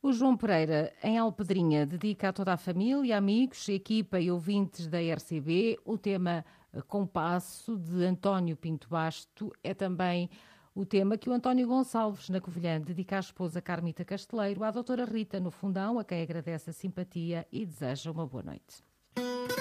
O João Pereira, em Alpedrinha, dedica a toda a família, amigos, equipa e ouvintes da RCB. O tema Compasso, de António Pinto Basto, é também o tema que o António Gonçalves, na Covilhã, dedica à esposa Carmita Casteleiro, à doutora Rita, no Fundão, a quem agradece a simpatia e deseja uma boa noite.